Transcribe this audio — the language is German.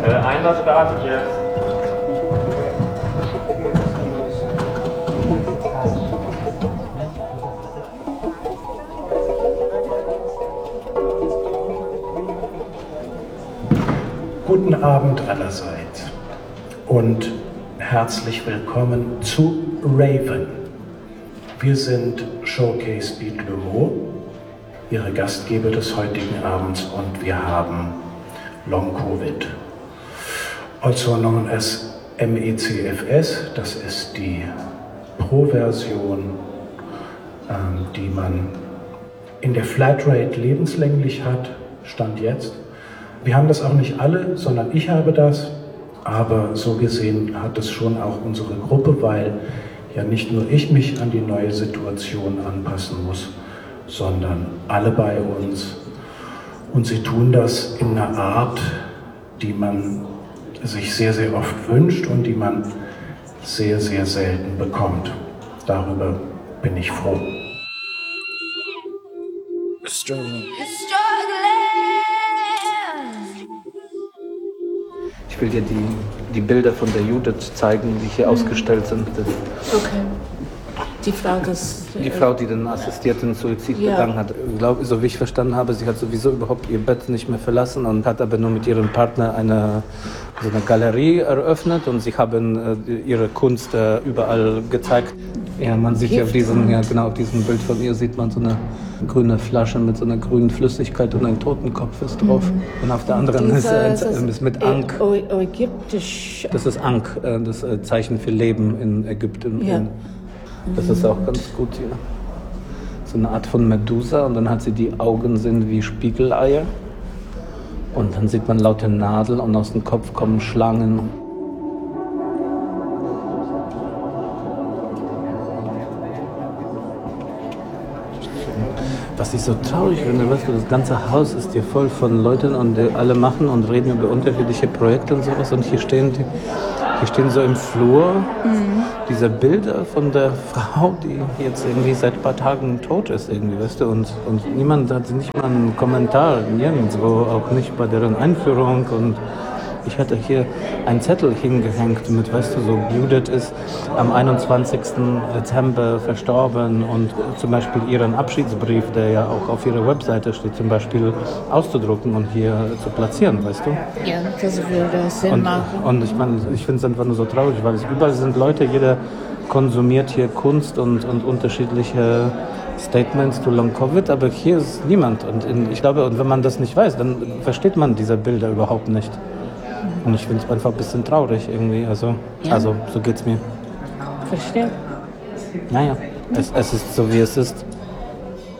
Einlass startet jetzt. Guten Abend allerseits und herzlich willkommen zu Raven. Wir sind Showcase Beat Le Mans, Ihre Gastgeber des heutigen Abends, und wir haben Long Covid, also known as MECFS. Das ist die Pro-Version, die man in der Flatrate lebenslänglich hat, Stand jetzt. Wir haben das auch nicht alle, sondern ich habe das, aber so gesehen hat es schon auch unsere Gruppe, weil ja nicht nur ich mich an die neue Situation anpassen muss, sondern alle bei uns. Und sie tun das in einer Art, die man sich sehr, sehr oft wünscht und die man sehr, sehr selten bekommt. Darüber bin ich froh. Ich will dir die Bilder von der Judith zeigen, die hier ausgestellt sind. Okay. Die Frau, die den assistierten Suizid begangen hat. So wie ich verstanden habe, sie hat sowieso überhaupt ihr Bett nicht mehr verlassen und hat aber nur mit ihrem Partner eine Galerie eröffnet und sie haben ihre Kunst überall gezeigt. Ja, man sieht ja auf diesem Bild von ihr sieht man so eine grüne Flasche mit so einer grünen Flüssigkeit und ein Totenkopf ist drauf. Und auf der anderen ist mit Ankh. Ägyptisch. Das ist Ankh, das Zeichen für Leben in Ägypten. Ja. Das ist auch ganz gut hier. So eine Art von Medusa und dann hat sie die Augen sind wie Spiegeleier. Und dann sieht man laute Nadeln und aus dem Kopf kommen Schlangen. Was ich so traurig finde, weißt du, das ganze Haus ist hier voll von Leuten und die alle machen und reden über unterschiedliche Projekte und sowas. Und hier stehen so im Flur diese Bilder von der Frau, die jetzt irgendwie seit ein paar Tagen tot ist, irgendwie, weißt du. Und niemand hat nicht mal einen Kommentar, nirgendwo, auch nicht bei deren Einführung. Und ich hatte hier einen Zettel hingehängt mit, weißt du, so Judith ist am 21. Dezember verstorben und zum Beispiel ihren Abschiedsbrief, der ja auch auf ihrer Webseite steht, zum Beispiel auszudrucken und hier zu platzieren, weißt du? Ja, das würde Sinn machen. Und ich meine, ich finde es einfach nur so traurig, weil es überall sind Leute, jeder konsumiert hier Kunst und unterschiedliche Statements zu Long Covid, aber hier ist niemand. Und ich glaube, und wenn man das nicht weiß, dann versteht man diese Bilder überhaupt nicht. Und ich finde es einfach ein bisschen traurig irgendwie. Also so geht's mir. Verstehe. Naja, es ist so, wie es ist.